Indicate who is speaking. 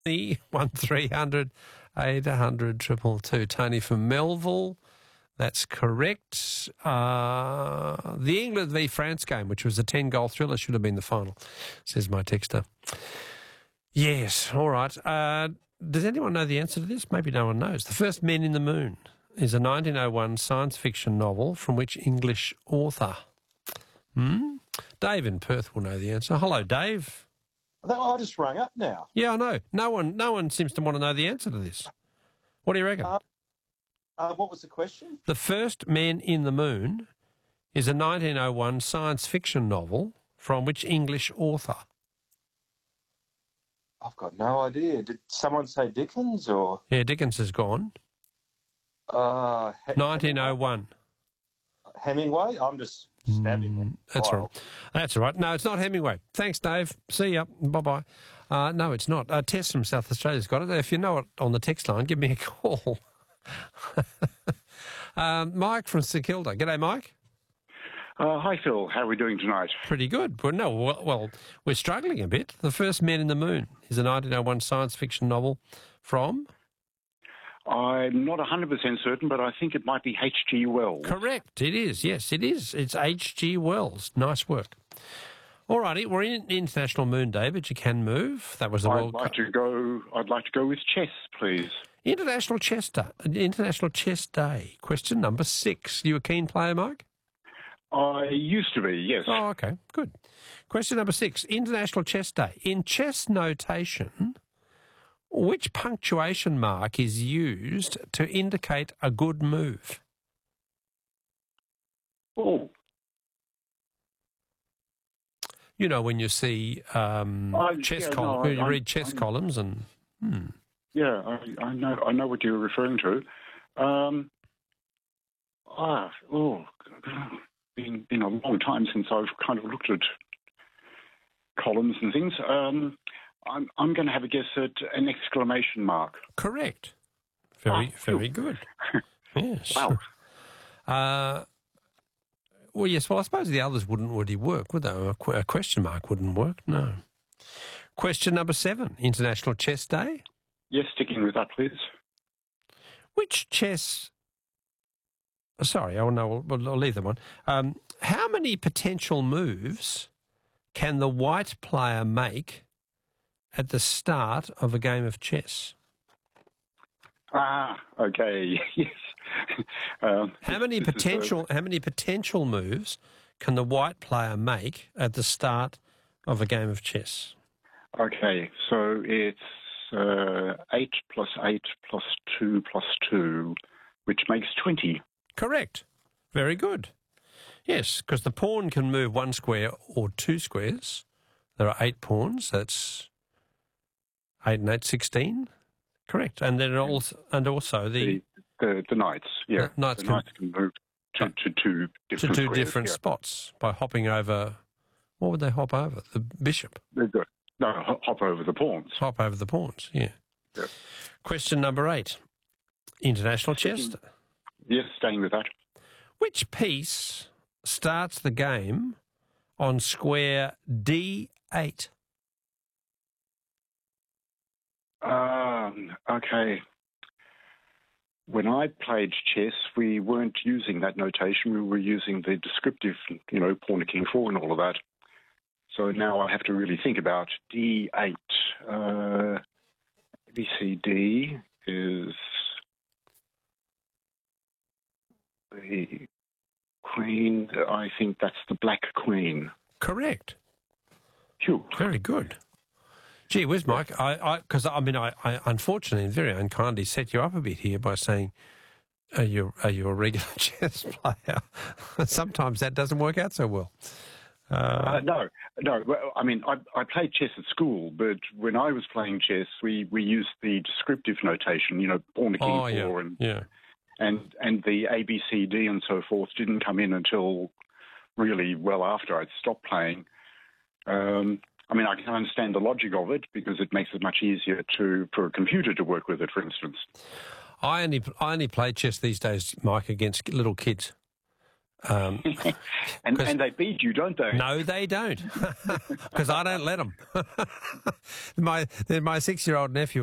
Speaker 1: The 1300 800 222. Tony from Melville. That's correct. The England v France game, which was a 10-goal thriller, should have been the final, says my texter. Yes, all right. Does anyone know the answer to this? Maybe no one knows. The First Men in the Moon is a 1901 science fiction novel from which English author? Dave in Perth will know the answer. Hello, Dave.
Speaker 2: I just rang up now.
Speaker 1: Yeah, I know. No one seems to want to know the answer to this. What do you reckon?
Speaker 2: What was the question?
Speaker 1: The First Men in the Moon is a 1901 science fiction novel from which English author?
Speaker 2: I've got no idea. Did someone say Dickens or?
Speaker 1: Yeah, Dickens is gone. 1901.
Speaker 2: Hemingway? I'm just stabbing.
Speaker 1: That's right. That's all right. No, it's not Hemingway. Thanks, Dave. See ya. Bye-bye. No, it's not. Tess from South Australia's got it. If you know it on the text line, give me a call. Mike from St Kilda. G'day, Mike.
Speaker 3: Hi, Phil. How are we doing tonight?
Speaker 1: Pretty good. Well, we're struggling a bit. The First Men in the Moon is a 1901 science fiction novel from?
Speaker 3: I'm not 100% certain, but I think it might be H.G. Wells.
Speaker 1: Correct. It is. Yes, it is. It's H.G. Wells. Nice work. All righty. We're in International Moon Day, but you can move. That was the World Cup.
Speaker 3: I'd like to go with chess, please.
Speaker 1: International Chess Day. Question number 6. You a keen player, Mike?
Speaker 3: I used to be, yes.
Speaker 1: Oh, okay. Good. Question number 6. International Chess Day. In chess notation, which punctuation mark is used to indicate a good move?
Speaker 3: Oh.
Speaker 1: You know, when you see chess columns, you read chess columns and...
Speaker 3: Yeah, I know what you're referring to. Been a long time since I've kind of looked at columns and things. I'm going to have a guess at an exclamation mark.
Speaker 1: Correct. Very good. Yes.
Speaker 3: Wow.
Speaker 1: Well, yes. Well, I suppose the others wouldn't really work, would they? A question mark wouldn't work. No. Question number 7. International Chess Day.
Speaker 3: Yes, sticking with that, please.
Speaker 1: Which chess... Sorry, I'll leave them on. How many potential moves can the white player make at the start of a game of chess?
Speaker 3: Okay, yes.
Speaker 1: How many potential moves can the white player make at the start of a game of chess?
Speaker 3: Okay, so it's 8 plus 8 plus 2 plus 2, which makes 20.
Speaker 1: Correct. Very good. Yes, because the pawn can move 1 square or 2 squares. There are 8 pawns. That's 8 and 8, 16. Correct. And then also the
Speaker 3: knights. Yeah,
Speaker 1: the knights
Speaker 3: can move to two different
Speaker 1: to two
Speaker 3: squares,
Speaker 1: different spots by hopping over. What would they hop over? The bishop.
Speaker 3: Hop over the pawns.
Speaker 1: Hop over the pawns. Yeah.
Speaker 3: Yeah.
Speaker 1: Question number 8. International chess.
Speaker 3: Yes, staying with that.
Speaker 1: Which piece starts the game on square D8?
Speaker 3: Okay. When I played chess, we weren't using that notation. We were using the descriptive, pawn to king 4 and all of that. So now I have to really think about D8. ABCD is the queen. I think that's the black queen.
Speaker 1: Correct.
Speaker 3: Phew.
Speaker 1: Very good. Gee whiz, Mike, because I unfortunately and very unkindly set you up a bit here by saying, are you a regular chess player? Sometimes that doesn't work out so well.
Speaker 3: No. Well, I played chess at school, but when I was playing chess, we used the descriptive notation, pawn to king 4 and the ABCD and so forth didn't come in until really well after I'd stopped playing. I can understand the logic of it because it makes it much easier for a computer to work with it, for instance.
Speaker 1: I only play chess these days, Mike, against little kids.
Speaker 3: And they beat you, don't they?
Speaker 1: No, they don't, because I don't let them. My 6-year-old nephew